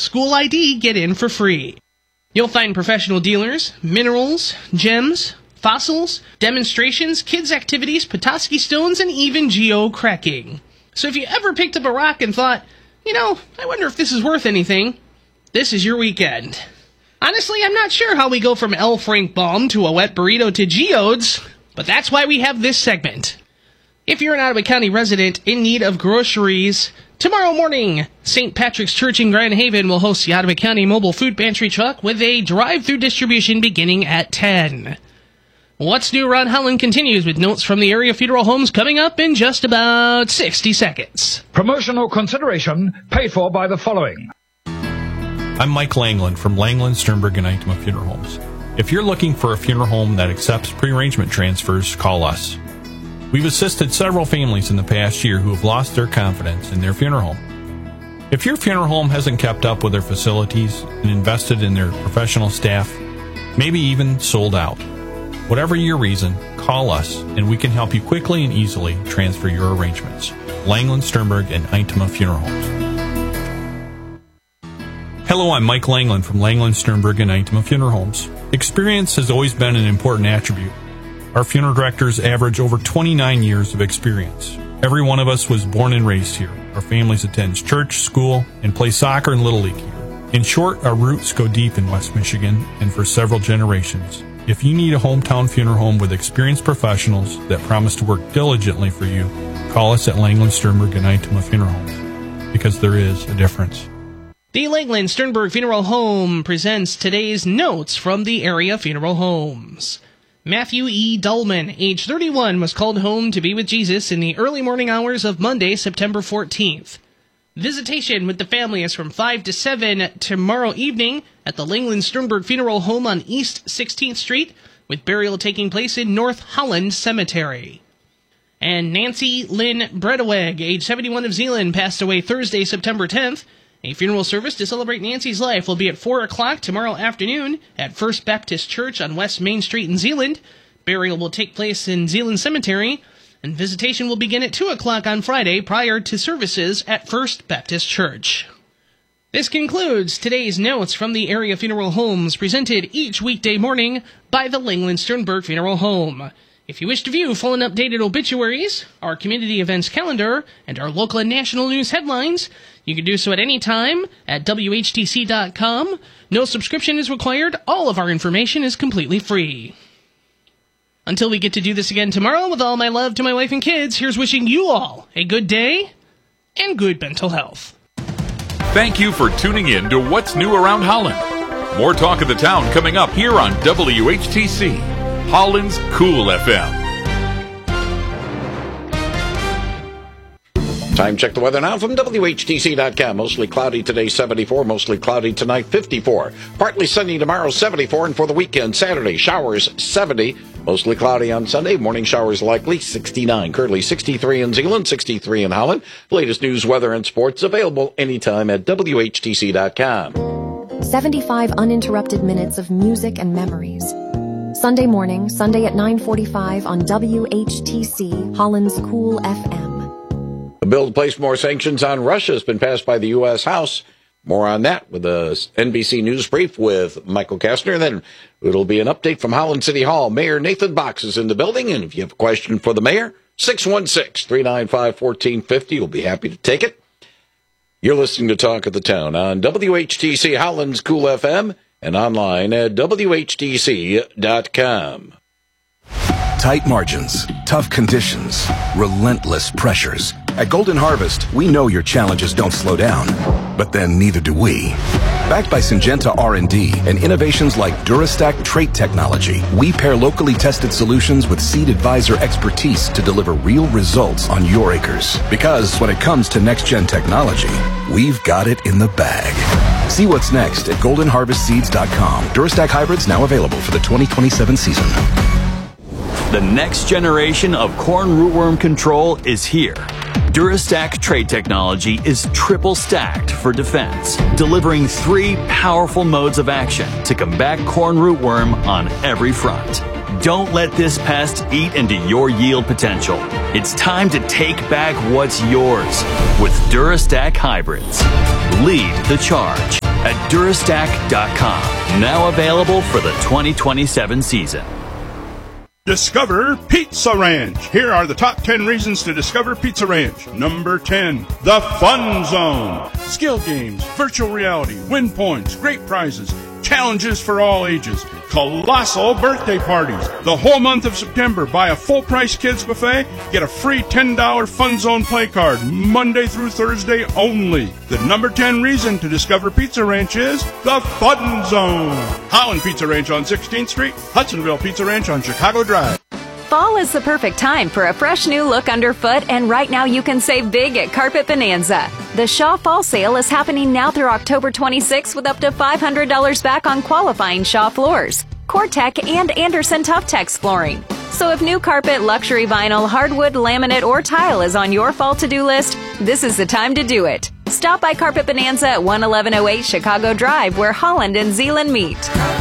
school ID, get in for free. You'll find professional dealers, minerals, gems, fossils, demonstrations, kids' activities, Petoskey stones, and even geo-cracking. So if you ever picked up a rock and thought, I wonder if this is worth anything, this is your weekend. Honestly, I'm not sure how we go from L. Frank Baum to a wet burrito to geodes, but that's why we have this segment. If you're an Ottawa County resident in need of groceries, tomorrow morning, St. Patrick's Church in Grand Haven will host the Ottawa County Mobile Food Pantry Truck with a drive-through distribution beginning at 10. What's New Around Holland continues with notes from the area funeral homes coming up in just about 60 seconds. Promotional consideration paid for by the following. I'm Mike Langland from Langland, Sternberg, and Eichmann Funeral Homes. If you're looking for a funeral home that accepts pre-arrangement transfers, call us. We've assisted several families in the past year who have lost their confidence in their funeral home. If your funeral home hasn't kept up with their facilities and invested in their professional staff, maybe even sold out, whatever your reason, call us and we can help you quickly and easily transfer your arrangements. Langland, Sternberg, and Eichmann Funeral Homes. Hello, I'm Mike Langland from Langland, Sternberg, and Eichmann Funeral Homes. Experience has always been an important attribute. Our funeral directors average over 29 years of experience. Every one of us was born and raised here. Our families attend church, school, and play soccer and Little League here. In short, our roots go deep in West Michigan and for several generations. If you need a hometown funeral home with experienced professionals that promise to work diligently for you, call us at Langland, Sternberg, and Eichmann Funeral Homes, because there is a difference. The Langland Sternberg Funeral Home presents today's notes from the area funeral homes. Matthew E. Dullman, age 31, was called home to be with Jesus in the early morning hours of Monday, September 14th. Visitation with the family is from 5 to 7 tomorrow evening at the Langland Sternberg Funeral Home on East 16th Street, with burial taking place in North Holland Cemetery. And Nancy Lynn Bredeweg, age 71 of Zeeland, passed away Thursday, September 10th. A funeral service to celebrate Nancy's life will be at 4 o'clock tomorrow afternoon at First Baptist Church on West Main Street in Zeeland. Burial will take place in Zeeland Cemetery, and visitation will begin at 2 o'clock on Friday prior to services at First Baptist Church. This concludes today's notes from the area funeral homes presented each weekday morning by the Langland Sternberg Funeral Home. If you wish to view full and updated obituaries, our community events calendar, and our local and national news headlines, you can do so at any time at WHTC.com. No subscription is required. All of our information is completely free. Until we get to do this again tomorrow, with all my love to my wife and kids, here's wishing you all a good day and good mental health. Thank you for tuning in to What's New Around Holland. More talk of the town coming up here on WHTC. Holland's Cool FM. Time check the weather now from WHTC.com. Mostly cloudy today, 74. Mostly cloudy tonight, 54. Partly sunny tomorrow, 74. And for the weekend, Saturday, showers, 70. Mostly cloudy on Sunday. Morning showers likely, 69. Currently 63 in Zeeland, 63 in Holland. Latest news, weather, and sports available anytime at WHTC.com. 75 uninterrupted minutes of music and memories. Sunday morning, Sunday at 9:45 on WHTC, Holland's Cool FM. A bill to place more sanctions on Russia has been passed by the U.S. House. More on that with the NBC News Brief with Michael Kastner. Then it'll be an update from Holland City Hall. Mayor Nathan Box is in the building, and if you have a question for the mayor, 616-395-1450. We'll be happy to take it. You're listening to Talk of the Town on WHTC Holland's Cool FM and online at WHTC.com. Tight margins, tough conditions, relentless pressures. At Golden Harvest, we know your challenges don't slow down, but then neither do we. Backed by Syngenta R&D and innovations like DuraStack trait technology, we pair locally tested solutions with Seed Advisor expertise to deliver real results on your acres. Because when it comes to next-gen technology, we've got it in the bag. See what's next at goldenharvestseeds.com. DuraStack hybrids now available for the 2027 season. The next generation of corn rootworm control is here. DuraStack trait technology is triple stacked for defense, delivering 3 powerful modes of action to combat corn rootworm on every front. Don't let this pest eat into your yield potential. It's time to take back what's yours with DuraStack hybrids. Lead the charge. at Durastack.com. Now available for the 2027 season. Discover Pizza Ranch. Here are the top 10 reasons to discover Pizza Ranch. Number 10, the Fun Zone. Skill games, virtual reality, win points, great prizes, challenges for all ages, colossal birthday parties. The whole month of September, buy a full-price kids buffet, get a free $10 Fun Zone play card, Monday through Thursday only. The number 10 reason to discover Pizza Ranch is the Fun Zone. Holland Pizza Ranch on 16th Street, Hudsonville Pizza Ranch on Chicago Drive. Fall is the perfect time for a fresh new look underfoot, and right now you can save big at Carpet Bonanza. The Shaw Fall Sale is happening now through October 26th with up to $500 back on qualifying Shaw floors, Core-Tech, and Anderson Tough-Tex flooring. So if new carpet, luxury vinyl, hardwood, laminate, or tile is on your fall to-do list, this is the time to do it. Stop by Carpet Bonanza at 11108 Chicago Drive, where Holland and Zeeland meet.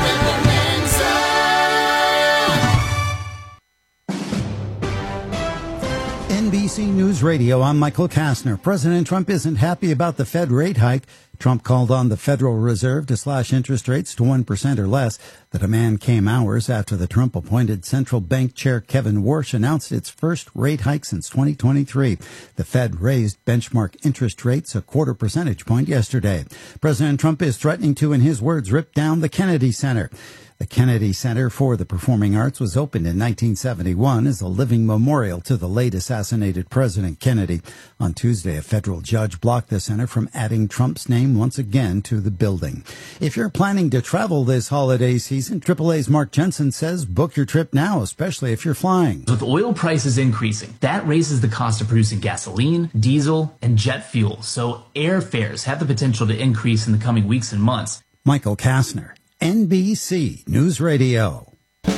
NBC News Radio, I'm Michael Kastner. President Trump isn't happy about the Fed rate hike. Trump called on the Federal Reserve to slash interest rates to 1% or less. The demand came hours after the Trump-appointed central bank chair Kevin Warsh announced its first rate hike since 2023. The Fed raised benchmark interest rates a 0.25 percentage point yesterday. President Trump is threatening to, in his words, rip down the Kennedy Center. The Kennedy Center for the Performing Arts was opened in 1971 as a living memorial to the late assassinated President Kennedy. On Tuesday, a federal judge blocked the center from adding Trump's name once again to the building. If you're planning to travel this holiday season, AAA's Mark Jensen says book your trip now, especially if you're flying. With oil prices increasing, that raises the cost of producing gasoline, diesel, and jet fuel. So airfares have the potential to increase in the coming weeks and months. Michael Kastner, NBC News Radio.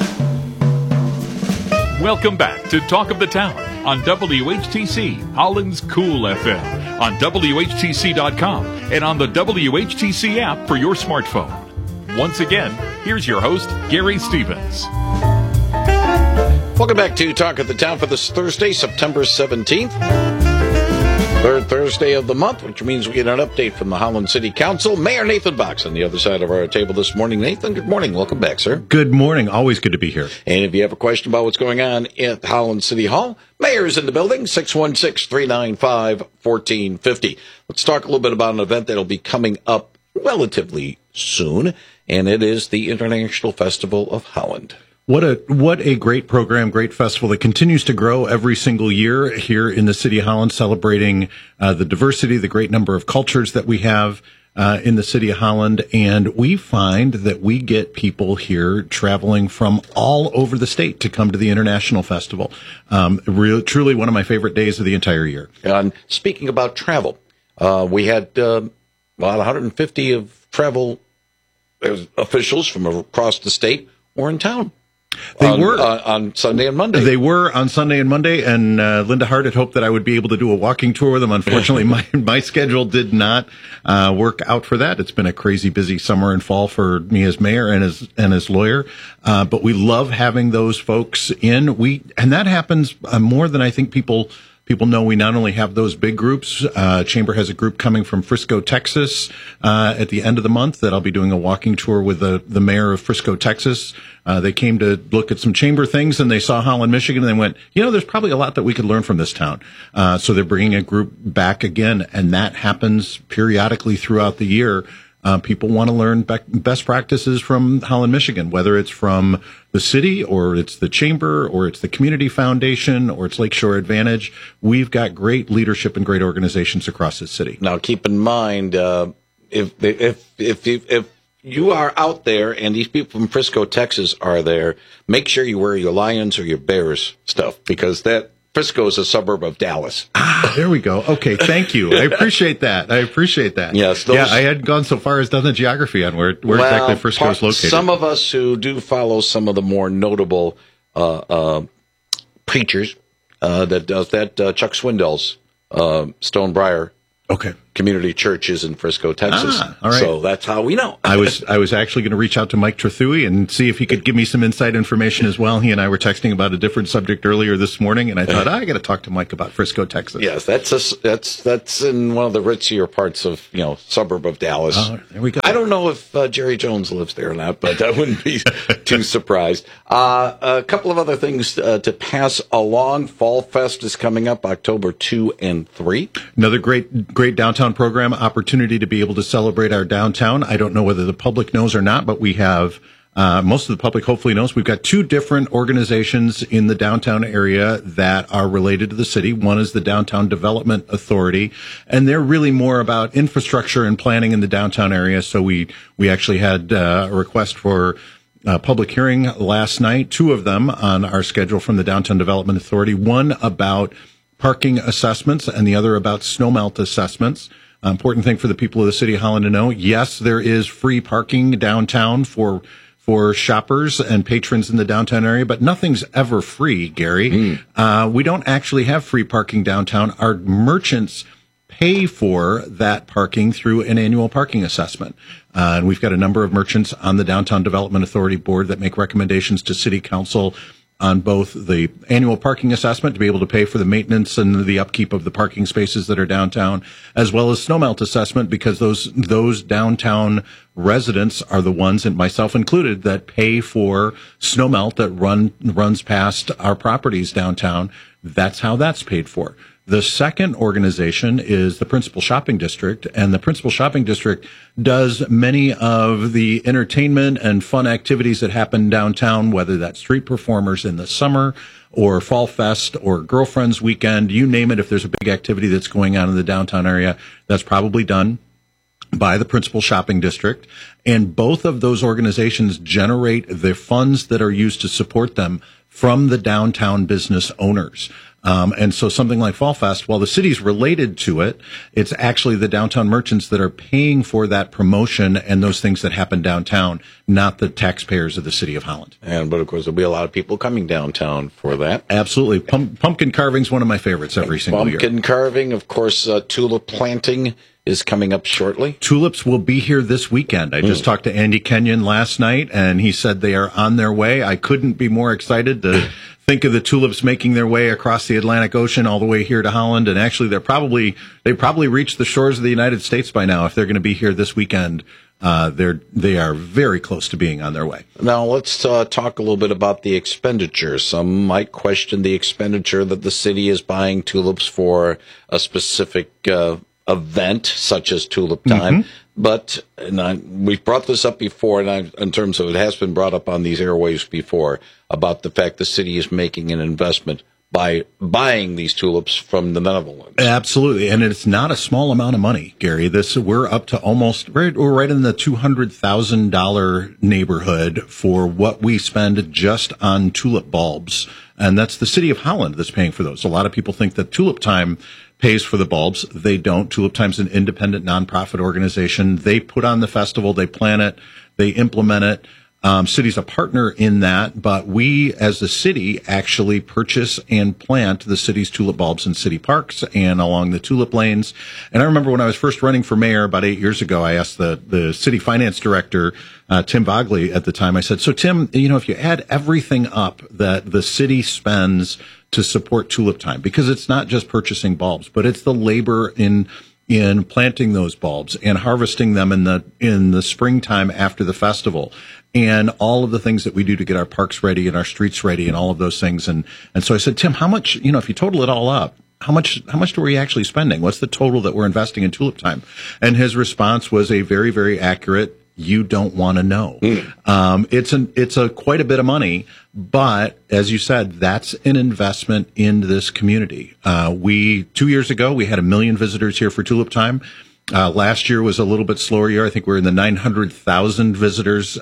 Welcome back to Talk of the Town on WHTC, Holland's Cool FM, on WHTC.com, and on the WHTC app for your smartphone. Once again, here's your host, Gary Stevens. Welcome back to Talk of the Town for this Thursday, September 17th. Third Thursday of the month, which means we get an update from the Holland City Council. Mayor Nathan Box on the other side of our table this morning. Nathan, good morning. Welcome back, sir. Good morning. Always good to be here. And if you have a question about what's going on at Holland City Hall, Mayor's in the building, 616-395-1450. Let's talk a little bit about an event that will be coming up relatively soon, and it is the International Festival of Holland. What a great program, great festival that continues to grow every single year here in the city of Holland, celebrating the diversity, the great number of cultures that we have in the city of Holland. And we find that we get people here traveling from all over the state to come to the International Festival. Truly one of my favorite days of the entire year. And speaking about travel, we had about 150 of travel officials from across the state were in town. They were on Sunday and Monday. They were on Sunday and Monday, and Linda Hart had hoped that I would be able to do a walking tour with them. Unfortunately, my schedule did not work out for that. It's been a crazy busy summer and fall for me as mayor and as lawyer. But we love having those folks in. And that happens more than I think people know. We not only have those big groups. Chamber has a group coming from Frisco, Texas, at the end of the month that I'll be doing a walking tour with the mayor of Frisco, Texas. They came to look at some chamber things, and they saw Holland, Michigan, and they went, there's probably a lot that we could learn from this town. So they're bringing a group back again, and that happens periodically throughout the year. People want to learn best practices from Holland, Michigan, whether it's from the city or it's the chamber or it's the community foundation or it's Lakeshore Advantage. We've got great leadership and great organizations across the city. Now, keep in mind, if you are out there and these people from Frisco, Texas are there, make sure you wear your Lions or your Bears stuff, because Frisco is a suburb of Dallas. There we go. Okay, thank you. I appreciate that. Yes. I hadn't gone so far as done the geography on where exactly Frisco is located. Some of us who do follow some of the more notable preachers that does that, Chuck Swindoll's Stonebriar. Okay. community churches in Frisco, Texas. All right. So that's how we know. I was actually going to reach out to Mike Trethewey and see if he could give me some inside information as well. He and I were texting about a different subject earlier this morning, and I thought I got to talk to Mike about Frisco, Texas. Yes, that's in one of the ritzier parts of suburb of Dallas. There we go. I don't know if Jerry Jones lives there or not, but I wouldn't be too surprised. A couple of other things to pass along. Fall Fest is coming up October 2 and 3. Another great downtown program, opportunity to be able to celebrate our downtown. I don't know whether the public knows or not, but we have most of the public hopefully knows we've got two different organizations in the downtown area that are related to the city. One is the Downtown Development Authority, and they're really more about infrastructure and planning in the downtown area. So we actually had a request for public hearing last night, two of them on our schedule from the Downtown Development Authority, one about parking assessments and the other about snowmelt assessments. Important thing for the people of the city of Holland to know. Yes, there is free parking downtown for shoppers and patrons in the downtown area, but nothing's ever free, Gary. We don't actually have free parking downtown. Our merchants pay for that parking through an annual parking assessment. And we've got a number of merchants on the Downtown Development Authority board that make recommendations to city council on both the annual parking assessment to be able to pay for the maintenance and the upkeep of the parking spaces that are downtown, as well as snowmelt assessment, because those downtown residents are the ones, and myself included, that pay for snowmelt that runs past our properties downtown. That's how that's paid for. The second organization is the Principal Shopping District, and the Principal Shopping District does many of the entertainment and fun activities that happen downtown, whether that's street performers in the summer or Fall Fest or Girlfriends Weekend, you name it. If there's a big activity that's going on in the downtown area, that's probably done by the Principal Shopping District. And both of those organizations generate the funds that are used to support them from the downtown business owners. And so something like Fall Fest, while the city's related to it, it's actually the downtown merchants that are paying for that promotion and those things that happen downtown, not the taxpayers of the city of Holland. But of course, there'll be a lot of people coming downtown for that. Absolutely. Pumpkin carving's one of my favorites every single year. Pumpkin carving, of course, tulip planting is coming up shortly. Tulips will be here this weekend. I just talked to Andy Kenyon last night, and he said they are on their way. I couldn't be more excited to think of the tulips making their way across the Atlantic Ocean all the way here to Holland. And actually, they probably reached the shores of the United States by now if they're going to be here this weekend. They are very close to being on their way. Now, let's talk a little bit about the expenditure. Some might question the expenditure that the city is buying tulips for a specific event, such as Tulip Time. But we've brought this up before, and in terms of it has been brought up on these airwaves before, about the fact the city is making an investment by buying these tulips from the Netherlands. Absolutely, and it's not a small amount of money, Gary. We're up to we're right in the $200,000 neighborhood for what we spend just on tulip bulbs, and that's the city of Holland that's paying for those. A lot of people think that Tulip Time pays for the bulbs. They don't. Tulip Time's an independent nonprofit organization. They put on the festival, they plan it, they implement it. City's a partner in that, but we as a city actually purchase and plant the city's tulip bulbs in city parks and along the tulip lanes. And I remember when I was first running for mayor about 8 years ago, I asked the city finance director, Tim Bogley at the time, I said, so Tim, if you add everything up that the city spends to support Tulip Time, because it's not just purchasing bulbs, but it's the labor in planting those bulbs and harvesting them in the springtime after the festival, and all of the things that we do to get our parks ready and our streets ready and all of those things. And so I said, Tim, how much, if you total it all up, how much are we actually spending? What's the total that we're investing in Tulip Time? And his response was a very, very accurate, you don't want to know. It's quite a bit of money, but as you said, that's an investment in this community. 2 years ago, we had 1 million visitors here for Tulip Time. Last year was a little bit slower year. I think we're in the 900,000 visitors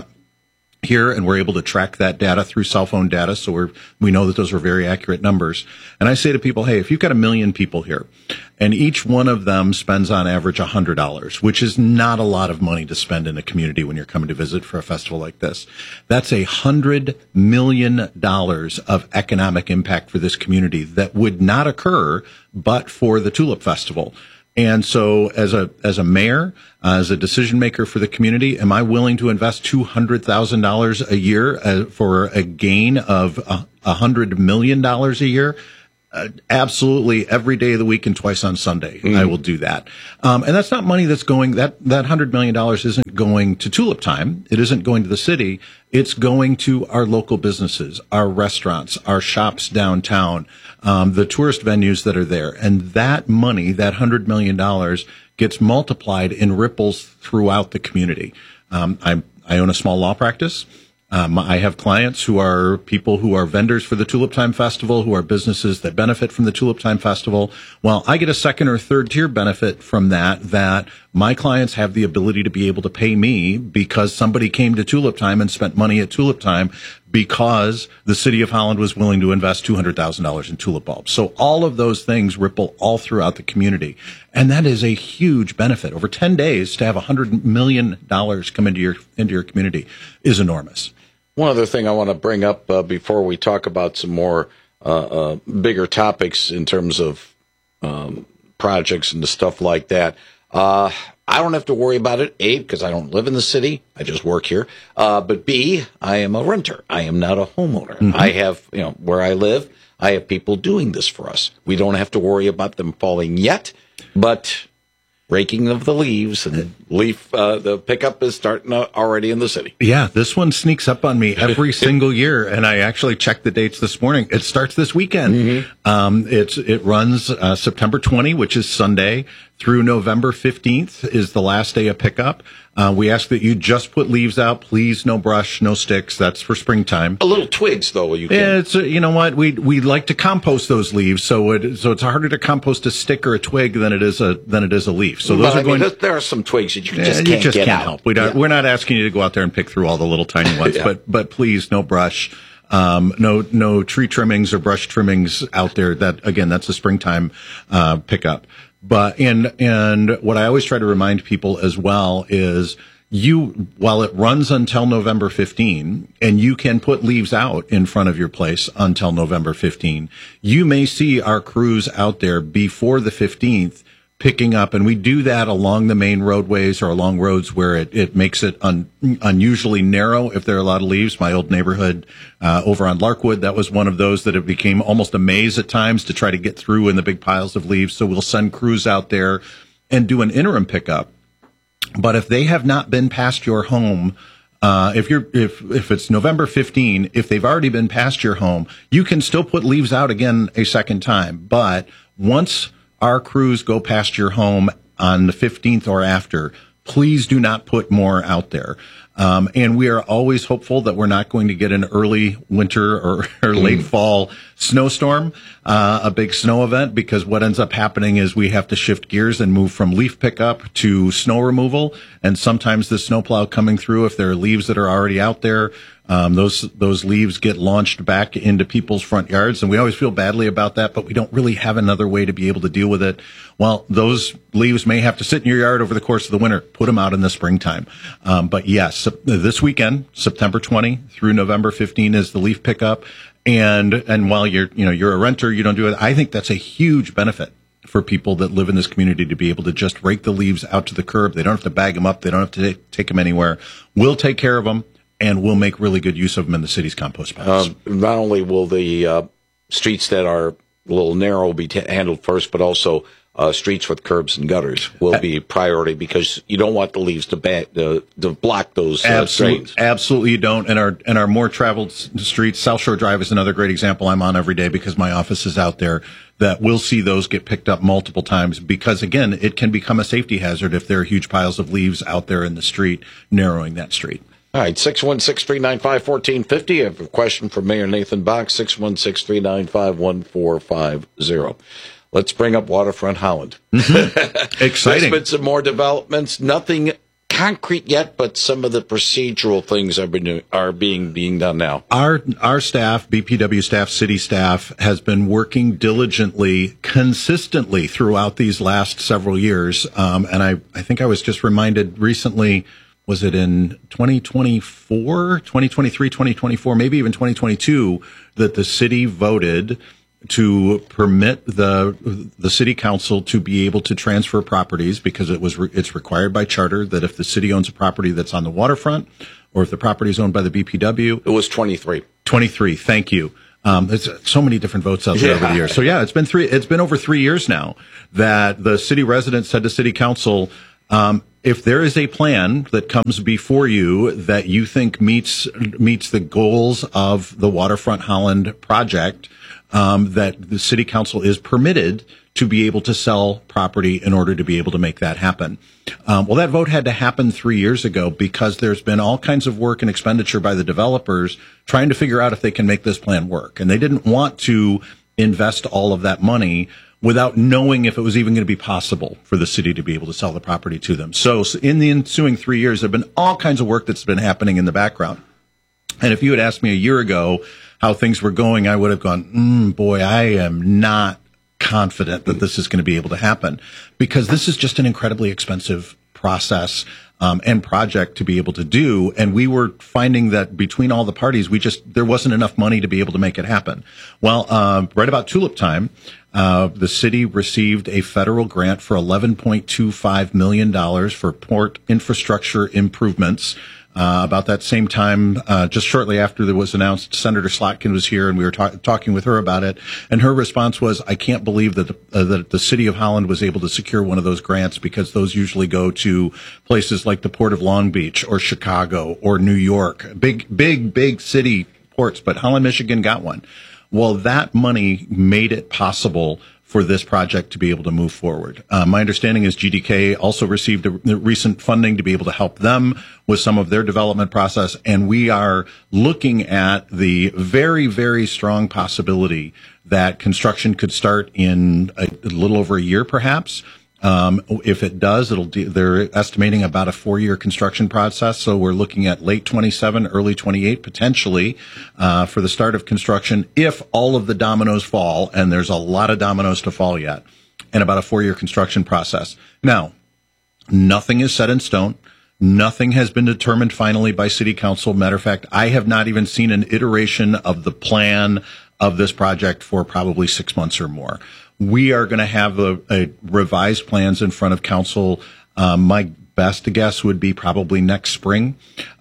here, and we're able to track that data through cell phone data, so we know that those are very accurate numbers. And I say to people, hey, if you've got 1 million people here, and each one of them spends on average $100, which is not a lot of money to spend in a community when you're coming to visit for a festival like this, that's $100 million of economic impact for this community that would not occur but for the Tulip Festival. And so as a mayor, as a decision maker for the community, am I willing to invest $200,000 a year for a gain of $100 million a year? Absolutely, every day of the week and twice on Sunday, I will do that. And that's not money that's going, that $100 million isn't going to Tulip Time. It isn't going to the city. It's going to our local businesses, our restaurants, our shops downtown, the tourist venues that are there. And that money, that $100 million, gets multiplied in ripples throughout the community. I own a small law practice. I have clients who are people who are vendors for the Tulip Time Festival, who are businesses that benefit from the Tulip Time Festival. Well, I get a second or third tier benefit from that my clients have the ability to be able to pay me because somebody came to Tulip Time and spent money at Tulip Time because the city of Holland was willing to invest $200,000 in tulip bulbs. So all of those things ripple all throughout the community. And that is a huge benefit. Over 10 days to have $100 million come into your community is enormous. One other thing I want to bring up before we talk about some more bigger topics in terms of projects and the stuff like that. I don't have to worry about it, A, because I don't live in the city. I just work here. But B, I am a renter. I am not a homeowner. Mm-hmm. I have, where I live, I have people doing this for us. We don't have to worry about them falling yet, but raking of the leaves and the pickup is starting already in the city. Yeah, this one sneaks up on me every single year, and I actually checked the dates this morning. It starts this weekend. Mm-hmm. It runs September 20, which is Sunday, through November 15th is the last day of pickup. We ask that you just put leaves out, please. No brush, no sticks. That's for springtime. A little twigs, though. You can. Yeah, it's you know what we like to compost those leaves, so it's harder to compost a stick or a twig than it is a leaf. So those are going. There are some twigs that you just can't get out. Help. We're not asking you to go out there and pick through all the little tiny ones, but please, no brush. No tree trimmings or brush trimmings out there. That's a springtime pickup. But and what I always try to remind people as well is while it runs until November 15 and you can put leaves out in front of your place until November 15, you may see our crews out there before the 15th picking up, and we do that along the main roadways or along roads where it makes it unusually narrow if there are a lot of leaves. My old neighborhood over on Larkwood, that was one of those that it became almost a maze at times to try to get through in the big piles of leaves. So we'll send crews out there and do an interim pickup. But if they have not been past your home, if it's November 15, if they've already been past your home, you can still put leaves out again a second time. But once our crews go past your home on the 15th or after, please do not put more out there. And we are always hopeful that we're not going to get an early winter or late fall snowstorm, a big snow event, because what ends up happening is we have to shift gears and move from leaf pickup to snow removal. And sometimes the snowplow coming through, if there are leaves that are already out there, those leaves get launched back into people's front yards, and we always feel badly about that, but we don't really have another way to be able to deal with it. Well, those leaves may have to sit in your yard over the course of the winter. Put them out in the springtime. But yes, this weekend, September 20 through November 15 is the leaf pickup. And while you're a renter, you don't do it. I think that's a huge benefit for people that live in this community to be able to just rake the leaves out to the curb. They don't have to bag them up. They don't have to take them anywhere. We'll take care of them, and we'll make really good use of them in the city's compost piles. Not only will the streets that are a little narrow be handled first, but also streets with curbs and gutters will be priority, because you don't want the leaves to block those drains. Absolutely, you don't. And our more traveled streets, South Shore Drive is another great example I'm on every day because my office is out there. That we'll see those get picked up multiple times because, again, it can become a safety hazard if there are huge piles of leaves out there in the street, narrowing that street. All right, 616-395-1450. I have a question for Mayor Nathan Bach, 616-395-1450. Let's bring up Waterfront Holland. Exciting. There's been some more developments. Nothing concrete yet, but some of the procedural things are being done now. Our staff, BPW staff, city staff, has been working diligently, consistently throughout these last several years. And I think I was just reminded recently, was it in 2023, 2024, maybe even 2022, that the city voted to permit the city council to be able to transfer properties, because it's required by charter that if the city owns a property that's on the waterfront, or if the property is owned by the BPW. It was 23. 23. Thank you. There's so many different votes out there over the years. So yeah, it's been over 3 years now that the city residents said to city council, if there is a plan that comes before you that you think meets the goals of the Waterfront Holland project, that the city council is permitted to be able to sell property in order to be able to make that happen. Well, that vote had to happen 3 years ago because there's been all kinds of work and expenditure by the developers trying to figure out if they can make this plan work. And they didn't want to invest all of that money without knowing if it was even going to be possible for the city to be able to sell the property to them. So in the ensuing 3 years, there have been all kinds of work that's been happening in the background. And if you had asked me a year ago how things were going, I would have gone, boy, I am not confident that this is going to be able to happen, because this is just an incredibly expensive process and project to be able to do. And we were finding that between all the parties, there wasn't enough money to be able to make it happen. Well, right about tulip time, the city received a federal grant for $11.25 million for port infrastructure improvements. About that same time, just shortly after it was announced, Senator Slotkin was here, and we were talking with her about it. And her response was, "I can't believe that the city of Holland was able to secure one of those grants, because those usually go to places like the Port of Long Beach or Chicago or New York, big city ports. But Holland, Michigan got one." Well, that money made it possible for this project to be able to move forward. My understanding is GDK also received a recent funding to be able to help them with some of their development process. And we are looking at the very, very strong possibility that construction could start in a little over a year, perhaps. If it does, they're estimating about a 4-year construction process. So we're looking at late 27, early 28, potentially, for the start of construction, if all of the dominoes fall, and there's a lot of dominoes to fall yet, and about a 4-year construction process. Now, nothing is set in stone. Nothing has been determined finally by city council. Matter of fact, I have not even seen an iteration of the plan of this project for probably 6 months or more. We are going to have a revised plans in front of council. My best guess would be probably next spring,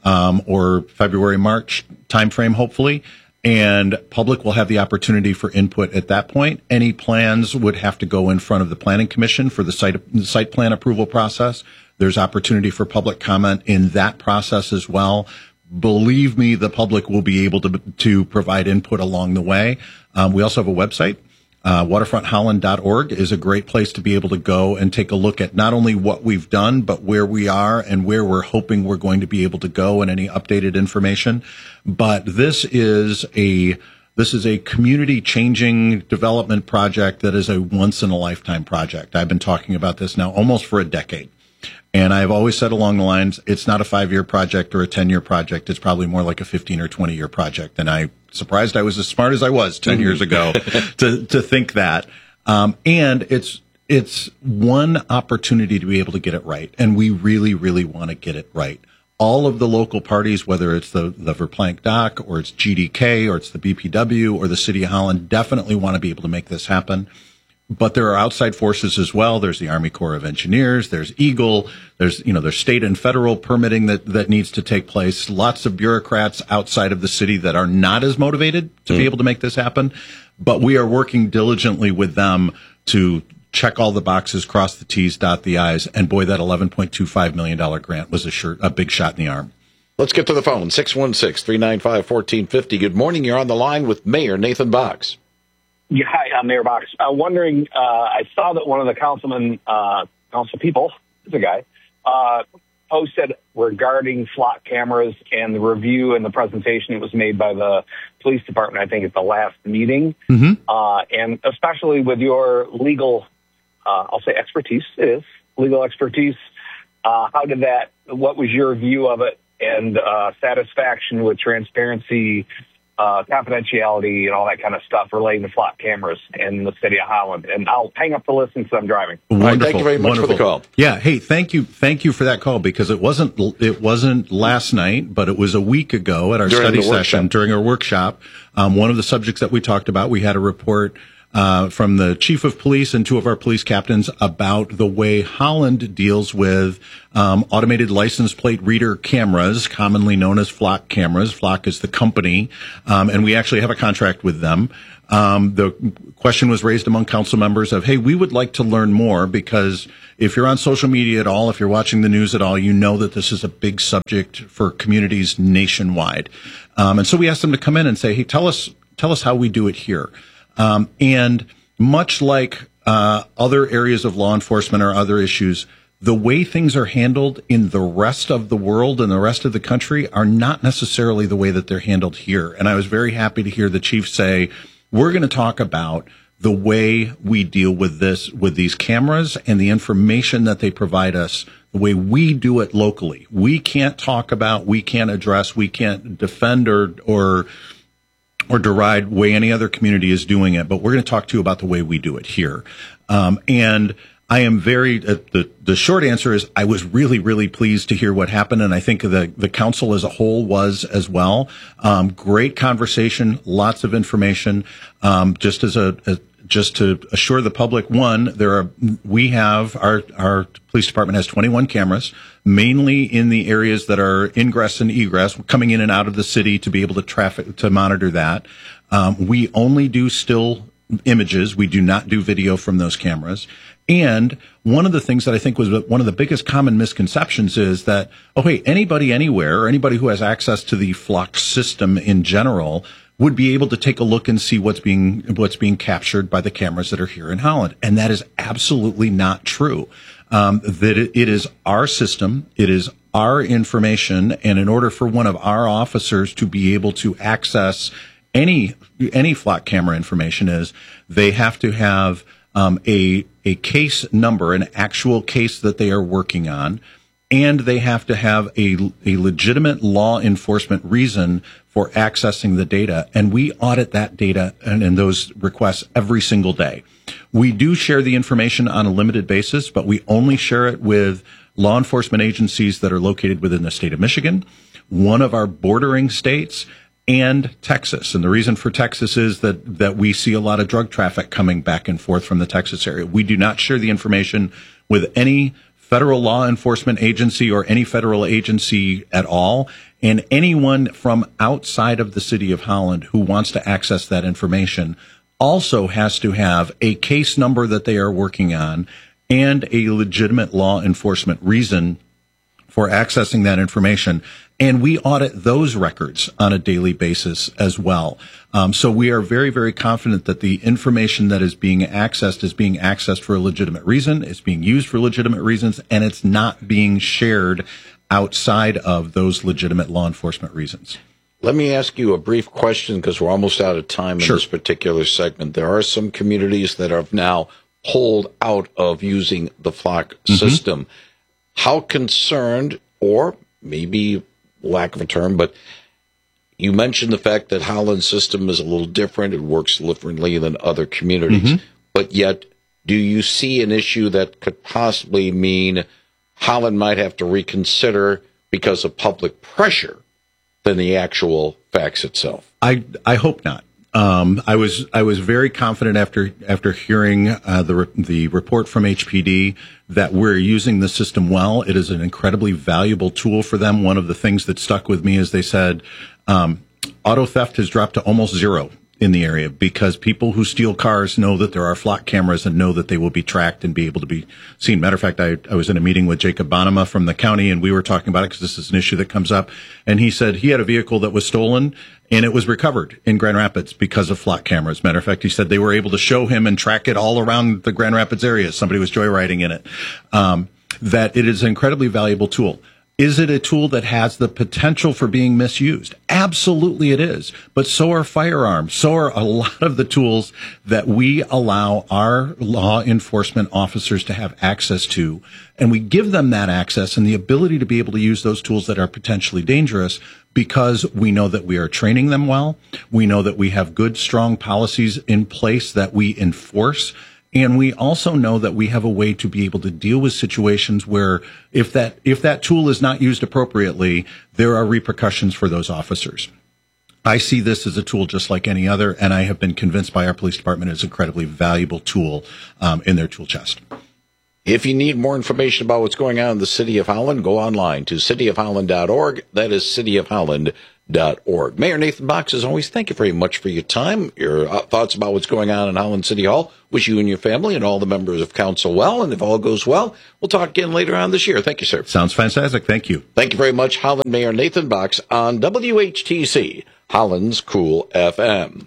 or February, March timeframe, hopefully. And public will have the opportunity for input at that point. Any plans would have to go in front of the planning commission for the site plan approval process. There's opportunity for public comment in that process as well. Believe me, the public will be able to provide input along the way. We also have a website. Waterfrontholland.org is a great place to be able to go and take a look at not only what we've done, but where we are and where we're hoping we're going to be able to go, and any updated information. But this is a community changing development project that is a once in a lifetime project. I've been talking about this now almost for a decade. And I've always said along the lines, it's not a 5-year project or a 10-year project. It's probably more like a 15 or 20-year project. And I'm surprised I was as smart as I was 10 years ago to think that. And it's one opportunity to be able to get it right. And we really, really want to get it right. All of the local parties, whether it's the Verplank Dock or it's GDK or it's the BPW or the City of Holland, definitely want to be able to make this happen. But there are outside forces as well. There's the Army Corps of Engineers. There's Eagle. There's state and federal permitting that needs to take place. Lots of bureaucrats outside of the city that are not as motivated to be able to make this happen. But we are working diligently with them to check all the boxes, cross the T's, dot the I's. And boy, that $11.25 million grant was a big shot in the arm. Let's get to the phone. 616-395-1450. Good morning. You're on the line with Mayor Nathan Box. Yeah, hi, I'm Mayor Box. I'm wondering, I saw that one of the council people, is a guy, posted regarding flock cameras and the review and the presentation that was made by the police department, I think at the last meeting. Mm-hmm. And especially with your legal, I'll say expertise, legal expertise. What was your view of it, and satisfaction with transparency confidentiality and all that kind of stuff relating to flock cameras in the city of Holland. And I'll hang up the listen because I'm driving. Wonderful. Right, thank you very much for the call. Yeah. Hey, thank you for that call, because it wasn't last night, but it was a week ago at our study session during our workshop. One of the subjects that we talked about, we had a report from the chief of police and two of our police captains about the way Holland deals with automated license plate reader cameras, commonly known as Flock cameras. Flock is the company, and we actually have a contract with them. The question was raised among council members of, hey, we would like to learn more, because if you're on social media at all, if you're watching the news at all, you know that this is a big subject for communities nationwide. And so we asked them to come in and say, hey, tell us how we do it here. And much like other areas of law enforcement or other issues, the way things are handled in the rest of the world and the rest of the country are not necessarily the way that they're handled here. And I was very happy to hear the chief say, we're going to talk about the way we deal with these cameras and the information that they provide us, the way we do it locally. We can't talk about, we can't address, we can't defend or deride the way any other community is doing it, but we're going to talk to you about the way we do it here. And I am the short answer is I was really, really pleased to hear what happened, and I think the council as a whole was as well. Great conversation, lots of information. Just to assure the public, our police department has 21 cameras, mainly in the areas that are ingress and egress, coming in and out of the city to be able to monitor that. We only do still images. We do not do video from those cameras. And one of the things that I think was one of the biggest common misconceptions is that, oh, hey, anybody anywhere, or anybody who has access to the Flock system in general would be able to take a look and see what's being captured by the cameras that are here in Holland. And that is absolutely not true. That it is our system, it is our information, and in order for one of our officers to be able to access any Flock camera information, they have to have a case number, an actual case that they are working on, and they have to have a legitimate law enforcement reason for accessing the data. And we audit that data and those requests every single day. We do share the information on a limited basis, but we only share it with law enforcement agencies that are located within the state of Michigan, one of our bordering states, and Texas. And the reason for Texas is that we see a lot of drug traffic coming back and forth from the Texas area. We do not share the information with any federal law enforcement agency or any federal agency at all. And anyone from outside of the city of Holland who wants to access that information also has to have a case number that they are working on and a legitimate law enforcement reason for accessing that information. And we audit those records on a daily basis as well. So we are very, very confident that the information that is being accessed for a legitimate reason, it's being used for legitimate reasons, and it's not being shared outside of those legitimate law enforcement reasons. Let me ask you a brief question, because we're almost out of time in this particular segment. There are some communities that have now pulled out of using the Flock system. How concerned, or maybe lack of a term, but you mentioned the fact that Holland's system is a little different. It works differently than other communities. But yet, do you see an issue that could possibly mean Holland might have to reconsider because of public pressure than the actual facts itself? I hope not. I was very confident after hearing the report from HPD that we're using the system well. It is an incredibly valuable tool for them. One of the things that stuck with me is they said auto theft has dropped to almost zero in the area because people who steal cars know that there are Flock cameras and know that they will be tracked and be able to be seen. Matter of fact, I was in a meeting with Jacob Bonema from the county, and we were talking about it because this is an issue that comes up. And he said he had a vehicle that was stolen, and it was recovered in Grand Rapids because of Flock cameras. Matter of fact, he said they were able to show him and track it all around the Grand Rapids area. Somebody was joyriding in it. That it is an incredibly valuable tool. Is it a tool that has the potential for being misused? Absolutely it is. But so are firearms. So are a lot of the tools that we allow our law enforcement officers to have access to. And we give them that access and the ability to be able to use those tools that are potentially dangerous because we know that we are training them well. We know that we have good, strong policies in place that we enforce. And we also know that we have a way to be able to deal with situations where if that tool is not used appropriately, there are repercussions for those officers. I see this as a tool just like any other, and I have been convinced by our police department it's an incredibly valuable tool in their tool chest. If you need more information about what's going on in the City of Holland, go online to cityofholland.org. That is cityofholland.org. Mayor Nathan Box, as always, thank you very much for your time, your thoughts about what's going on in Holland City Hall. Wish you and your family and all the members of council well, and if all goes well, we'll talk again later on this year. Thank you, sir. Sounds fantastic. Thank you. Thank you very much, Holland Mayor Nathan Box on WHTC, Holland's Cool FM.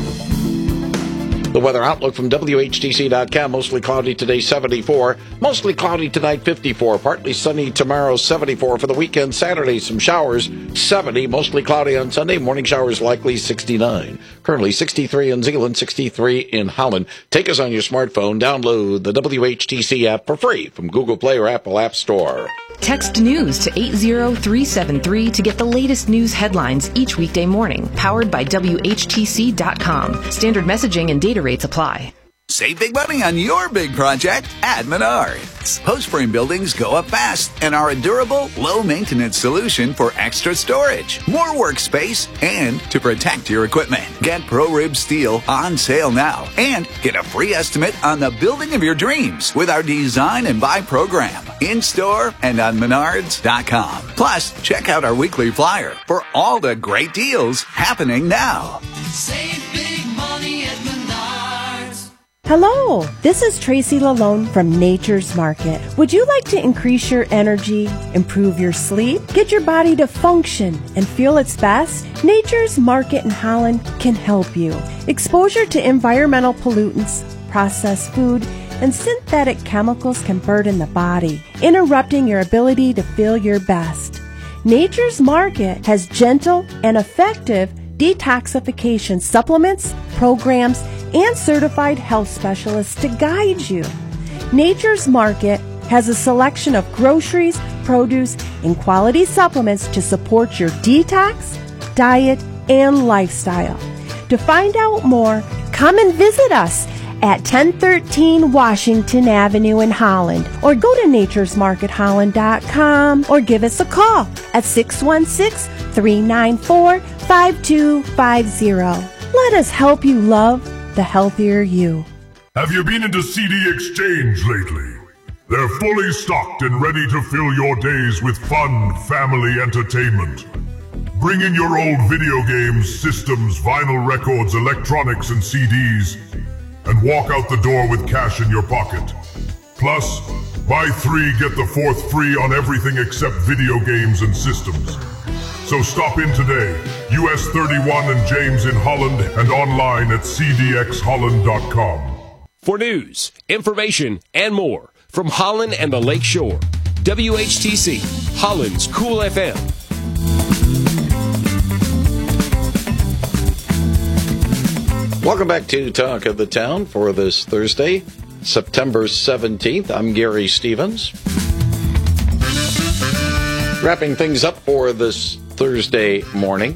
The weather outlook from WHTC.com. Mostly cloudy today, 74. Mostly cloudy tonight, 54. Partly sunny tomorrow, 74. For the weekend, Saturday, some showers, 70. Mostly cloudy on Sunday. Morning showers likely, 69. Currently 63 in Zeeland, 63 in Holland. Take us on your smartphone. Download the WHTC app for free from Google Play or Apple App Store. Text news to 80373 to get the latest news headlines each weekday morning. Powered by WHTC.com. Standard messaging and data rates apply. Save big money on your big project at Menards. Post frame buildings go up fast and are a durable, low-maintenance solution for extra storage, more workspace, and to protect your equipment. Get ProRib Steel on sale now and get a free estimate on the building of your dreams with our Design and Buy program in-store and on Menards.com. Plus, check out our weekly flyer for all the great deals happening now. Save big money at Menards. Hello, this is Tracy Lalone from Nature's Market. Would you like to increase your energy, improve your sleep, get your body to function and feel its best? Nature's Market in Holland can help you. Exposure to environmental pollutants, processed food, and synthetic chemicals can burden the body, interrupting your ability to feel your best. Nature's Market has gentle and effective detoxification supplements, programs, and certified health specialists to guide you. Nature's Market has a selection of groceries, produce, and quality supplements to support your detox, diet, and lifestyle. To find out more, come and visit us at 1013 Washington Avenue in Holland, or go to naturesmarketholland.com or give us a call at 616-394-5250. Let us help you love the healthier you. Have you been into CD Exchange lately? They're fully stocked and ready to fill your days with fun, family entertainment. Bring in your old video games, systems, vinyl records, electronics, and CDs, and walk out the door with cash in your pocket. Plus, buy 3, get the 4th free on everything except video games and systems. So stop in today, US 31 and James in Holland, and online at cdxholland.com. For news, information, and more from Holland and the Lake Shore, WHTC, Holland's Cool FM. Welcome back to Talk of the Town for this Thursday, September 17th. I'm Gary Stevens. Wrapping things up for this Thursday morning.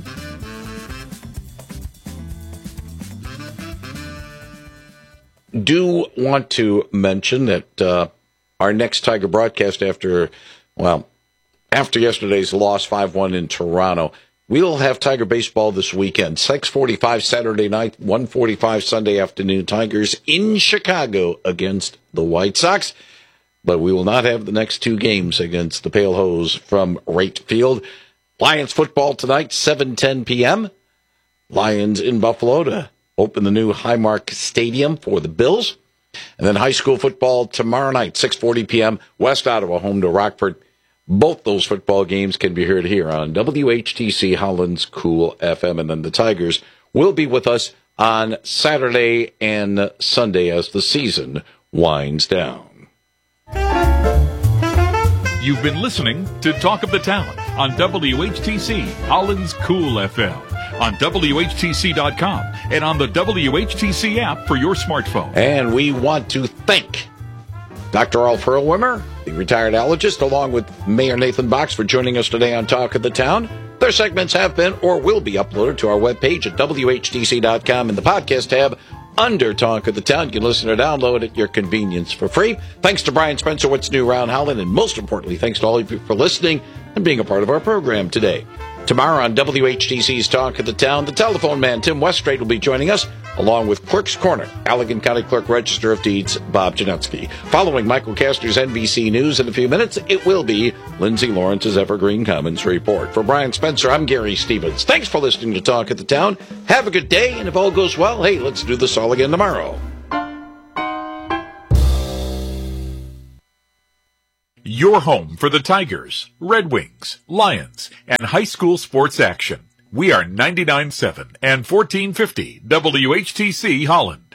Do want to mention that our next Tiger broadcast after yesterday's loss 5-1 in Toronto, we'll have Tiger baseball this weekend. 6:45 Saturday night, 1:45 Sunday afternoon. Tigers in Chicago against the White Sox. But we will not have the next 2 games against the Pale Hose from Wright Field. Lions football tonight, 7:10 p.m. Lions in Buffalo to open the new Highmark Stadium for the Bills. And then high school football tomorrow night, 6:40 p.m. West Ottawa home to Rockford. Both those football games can be heard here on WHTC Holland's Cool FM. And then the Tigers will be with us on Saturday and Sunday as the season winds down. You've been listening to Talk of the Town on WHTC, Holland's Cool FM, on WHTC.com, and on the WHTC app for your smartphone. And we want to thank Dr. Rolf Hurlwimmer, the retired allergist, along with Mayor Nathan Box for joining us today on Talk of the Town. Their segments have been or will be uploaded to our webpage at WHTC.com in the podcast tab under Talk of the Town. You can listen or download at your convenience for free. Thanks to Brian Spencer, What's New Around Holland, and most importantly, thanks to all of you for listening and being a part of our program today. Tomorrow on WHTC's Talk of the Town, the telephone man, Tim Westrate, will be joining us, along with Clerk's Corner, Allegan County Clerk Register of Deeds, Bob Janetsky. Following Michael Kastner's NBC News in a few minutes, it will be Lindsay Lawrence's Evergreen Commons Report. For Brian Spencer, I'm Gary Stevens. Thanks for listening to Talk of the Town. Have a good day, and if all goes well, hey, let's do this all again tomorrow. Your home for the Tigers, Red Wings, Lions, and high school sports action. We are 99.7 and 1450 WHTC Holland.